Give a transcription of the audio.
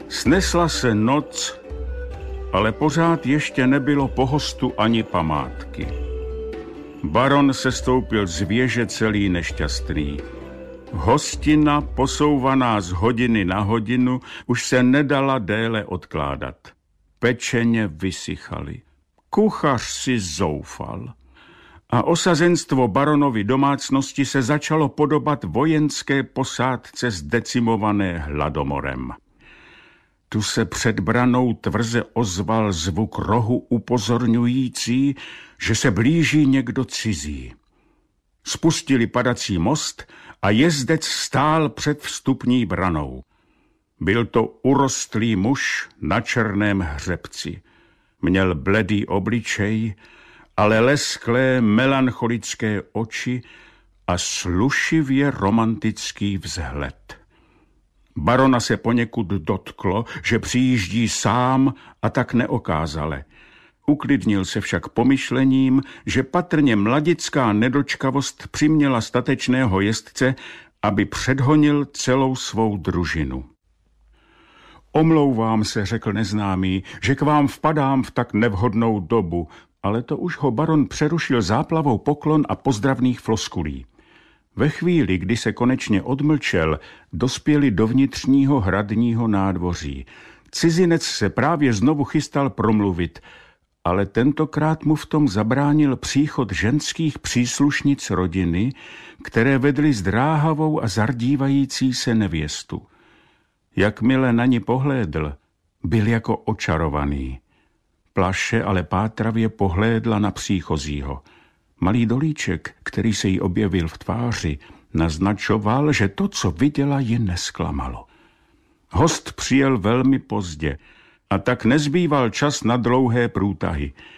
Snesla se noc, ale pořád ještě nebylo po hostu ani památky. Baron se stoupil z věže celý nešťastný. Hostina, posouvaná z hodiny na hodinu, už se nedala déle odkládat. Pečeně vysychaly. Kuchař si zoufal. A osazenstvo baronovy domácnosti se začalo podobat vojenské posádce zdecimované hladomorem. Tu se před branou tvrze ozval zvuk rohu upozorňující, že se blíží někdo cizí. Spustili padací most a jezdec stál před vstupní branou. Byl to urostlý muž na černém hřebci. Měl bledý obličej, ale lesklé melancholické oči a slušivě romantický vzhled. Barona se poněkud dotklo, že přijíždí sám a tak neokázale. Uklidnil se však pomyšlením, že patrně mladická nedočkavost přiměla statečného jezdce, aby předhonil celou svou družinu. Omlouvám se, řekl neznámý, že k vám vpadám v tak nevhodnou dobu, ale to už ho baron přerušil záplavou poklon a pozdravných floskulí. Ve chvíli, kdy se konečně odmlčel, dospěli do vnitřního hradního nádvoří. Cizinec se právě znovu chystal promluvit, ale tentokrát mu v tom zabránil příchod ženských příslušnic rodiny, které vedly zdráhavou a zardívající se nevěstu. Jakmile na ni pohlédl, byl jako očarovaný. Plaše ale pátravě pohlédla na příchozího. Malý dolíček, který se jí objevil v tváři, naznačoval, že to, co viděla, ji nesklamalo. Host přijel velmi pozdě a tak nezbýval čas na dlouhé průtahy.